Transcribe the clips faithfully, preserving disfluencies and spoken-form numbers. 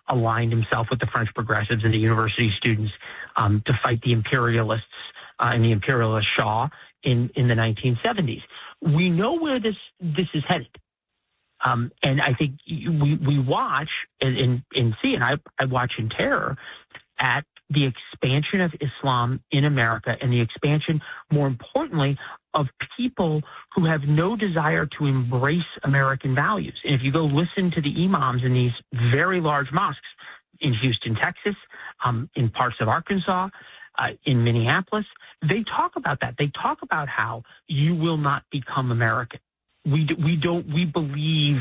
aligned himself with the French progressives and the university students um, to fight the imperialists uh, and the imperialist Shah in, in the nineteen seventies. We know where this this is headed. Um, and I think we we watch and, and, and see, and I, I watch in terror at the expansion of Islam in America and the expansion, more importantly, of people who have no desire to embrace American values. And if you go listen to the imams in these very large mosques in Houston, Texas, um, in parts of Arkansas, uh, in Minneapolis, they talk about that. They talk about how you will not become American. We do, we don't we believe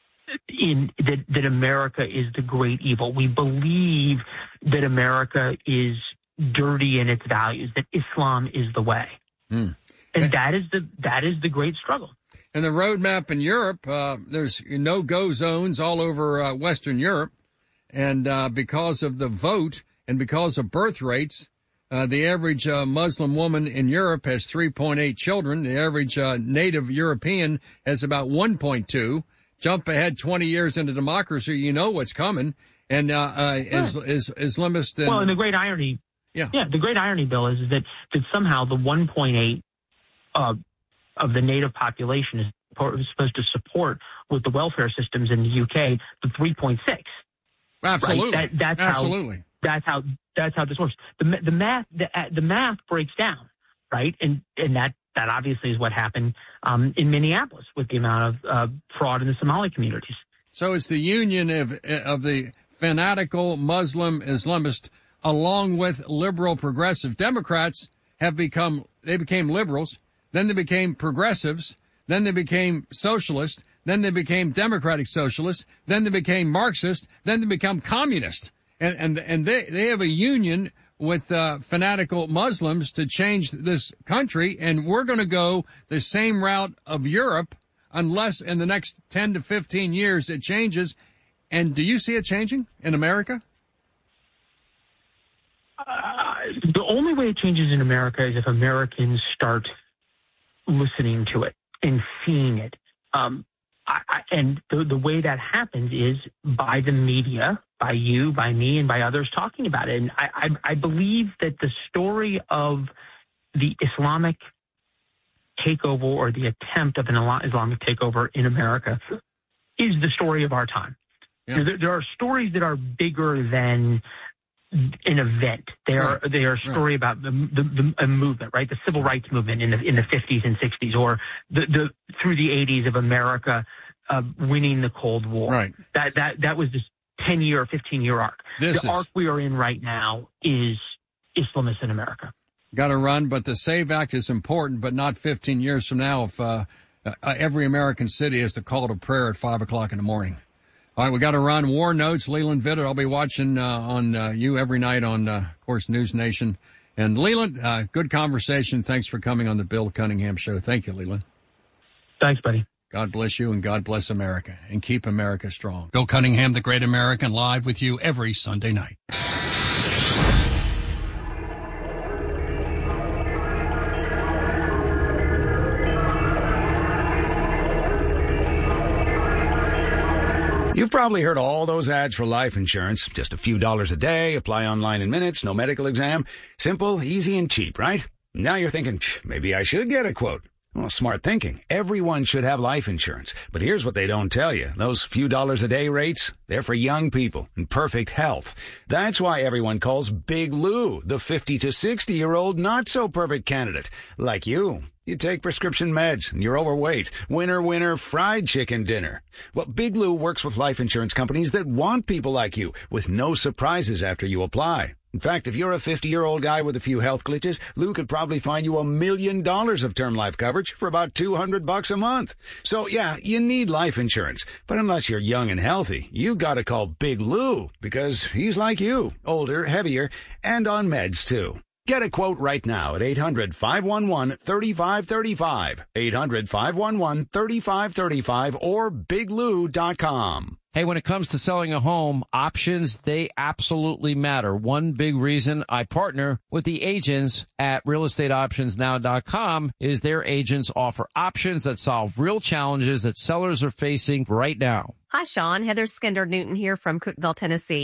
in that that America is the great evil. We believe that America is dirty in its values, that Islam is the way. Mm. And that is the that is the great struggle. And the roadmap in Europe, uh, there's no-go zones all over uh, Western Europe. And uh, because of the vote and because of birth rates, uh, the average uh, Muslim woman in Europe has three point eight children. The average uh, native European has about one point two. Jump ahead twenty years into democracy, you know what's coming. And uh, uh, is, is Islamist. And, well, and the great irony, yeah, yeah, the great irony, Bill, is that, that somehow the one point eight uh, of the native population is supposed to support with the welfare systems in the U K the three point six. Absolutely, right? that, that's absolutely. How, that's how that's how this works. The the math the, the math breaks down, right? And and that. That obviously is what happened um, in Minneapolis with the amount of uh, fraud in the Somali communities. So it's the union of of the fanatical Muslim Islamist, along with liberal progressive Democrats, have become, they became liberals, then they became progressives, then they became socialists, then they became democratic socialists, then they became Marxist, then they become communist. And, and, and they, they have a union with uh, fanatical Muslims to change this country, and we're going to go the same route of Europe unless in the next ten to fifteen years it changes. And do you see it changing in America? Uh, the only way it changes in America is if Americans start listening to it and seeing it. Um, I, I, and the, the way that happens is by the media, by you, by me, and by others talking about it. And I, I, I believe that the story of the Islamic takeover or the attempt of an Islamic takeover in America is the story of our time. Yeah. There, there are stories that are bigger than an event. They are right. they are a story right. about the, the, the a movement, right? The civil rights movement in the in the fifties and sixties, or the, the through the eighties of America uh, winning the Cold War. Right. That that that was this ten year, fifteen year arc. This the is... arc we are in right now is Islamists in America. Got to run, but the SAVE Act is important, but not fifteen years from now if uh, uh, every American city has to call to prayer at five o'clock in the morning. All right, we got to run. War Notes, Leland Vittert. I'll be watching uh, on uh, you every night on, uh, of course, News Nation. And Leland, uh, good conversation. Thanks for coming on the Bill Cunningham Show. Thank you, Leland. Thanks, buddy. God bless you and God bless America. And keep America strong. Bill Cunningham, the Great American, live with you every Sunday night. You've probably heard all those ads for life insurance. Just a few dollars a day, apply online in minutes, no medical exam. Simple, easy, and cheap, right? Now you're thinking, maybe I should get a quote. Well, smart thinking. Everyone should have life insurance. But here's what they don't tell you. Those few dollars a day rates, they're for young people in perfect health. That's why everyone calls Big Lou the fifty to sixty-year-old not-so-perfect candidate. Like you. You take prescription meds, and you're overweight. Winner, winner, fried chicken dinner. Well, Big Lou works with life insurance companies that want people like you, with no surprises after you apply. In fact, if you're a fifty-year-old guy with a few health glitches, Lou could probably find you a million dollars of term life coverage for about two hundred bucks a month. So, yeah, you need life insurance. But unless you're young and healthy, you gotta call Big Lou, because he's like you, older, heavier, and on meds, too. Get a quote right now at eight hundred, five one one, three five three five, eight hundred, five one one, three five three five, or big lou dot com. Hey, when it comes to selling a home, options, they absolutely matter. One big reason I partner with the agents at real estate options now dot com is their agents offer options that solve real challenges that sellers are facing right now. Hi, Sean. Heather Skinder Newton here from Cookeville, Tennessee.